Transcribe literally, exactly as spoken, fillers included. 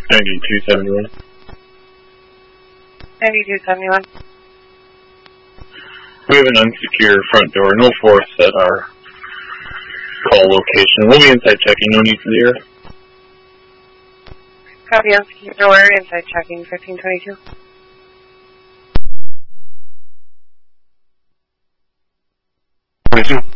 ninety-two seventy-one. ninety-two seventy-one. We have an unsecured front door, no force at our call location. We'll be inside checking, no need for the air. Copy unsecured door, inside checking, fifteen twenty-two. twenty-two.